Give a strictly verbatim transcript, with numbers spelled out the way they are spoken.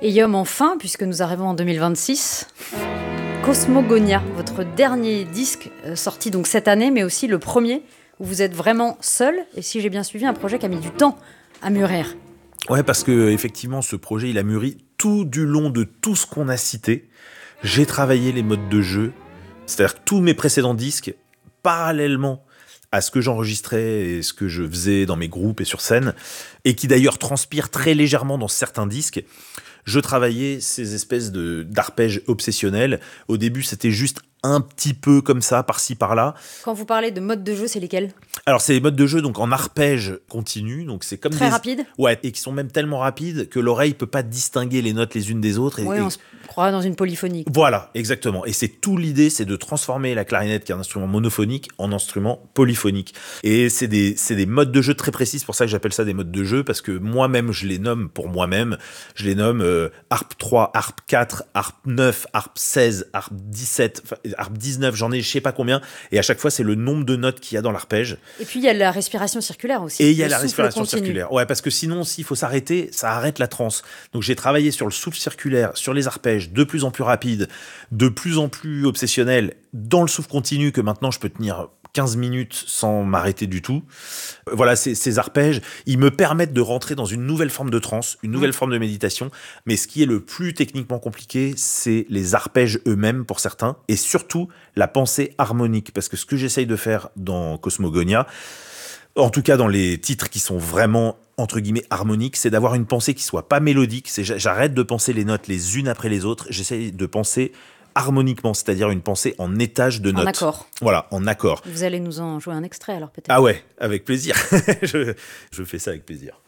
Et Yom, enfin, puisque nous arrivons en deux mille vingt-six, Cosmogonia, votre dernier disque euh, sorti donc cette année, mais aussi le premier où vous êtes vraiment seul, et si j'ai bien suivi, un projet qui a mis du temps à mûrir. Ouais, parce que effectivement, ce projet, il a mûri tout du long de tout ce qu'on a cité. J'ai travaillé les modes de jeu, c'est-à-dire que tous mes précédents disques, parallèlement à ce que j'enregistrais et ce que je faisais dans mes groupes et sur scène, et qui d'ailleurs transpire très légèrement dans certains disques, je travaillais ces espèces de, d'arpèges obsessionnels. Au début, c'était juste un petit peu comme ça, par-ci, par-là. Quand vous parlez de modes de jeu, c'est lesquels ? Alors, c'est des modes de jeu donc en arpège continu, donc c'est comme Très des... rapide ? Ouais, et qui sont même tellement rapides que l'oreille peut pas distinguer les notes les unes des autres. Et, Oui, et... on se croirait dans une polyphonie. Voilà, exactement. Et c'est tout l'idée, c'est de transformer la clarinette, qui est un instrument monophonique, en instrument polyphonique. Et c'est des, c'est des modes de jeu très précis, c'est pour ça que j'appelle ça des modes de jeu, parce que moi-même, je les nomme pour moi-même. Je les nomme euh, harpe trois, harpe quatre, harpe neuf, harpe seize, harpe dix-sept, harpe dix-neuf, j'en ai je sais pas combien. Et à chaque fois, c'est le nombre de notes qu'il y a dans l'arpège. Et puis, il y a la respiration circulaire aussi. Et il y a le la souffle respiration continu. circulaire. Ouais, parce que sinon, s'il faut s'arrêter, ça arrête la transe. Donc, j'ai travaillé sur le souffle circulaire, sur les arpèges, de plus en plus rapides, de plus en plus obsessionnels, dans le souffle continu, que maintenant, je peux tenir quinze minutes sans m'arrêter du tout. Voilà, ces, ces arpèges, ils me permettent de rentrer dans une nouvelle forme de transe, une nouvelle mmh. forme de méditation. Mais ce qui est le plus techniquement compliqué, c'est les arpèges eux-mêmes pour certains, et surtout la pensée harmonique. Parce que ce que j'essaye de faire dans Cosmogonia, en tout cas dans les titres qui sont vraiment entre guillemets harmoniques, c'est d'avoir une pensée qui soit pas mélodique. C'est, j'arrête de penser les notes les unes après les autres. J'essaye de penser harmoniquement, c'est-à-dire une pensée en étage de notes. En accord. Voilà, en accord. Vous allez nous en jouer un extrait alors peut-être. Ah ouais, avec plaisir. je, je fais ça avec plaisir.